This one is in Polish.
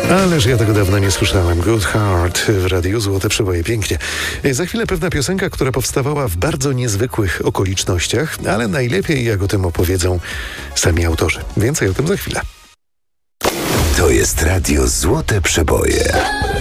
Ależ ja tego dawno nie słyszałem. Good Heart w radiu, złote przeboje, pięknie. Za chwilę pewna piosenka, która powstawała w bardzo niezwykłych okolicznościach, ale najlepiej jak o tym opowiedzą sami autorzy. Więcej o tym za chwilę. To jest radio Złote Przeboje.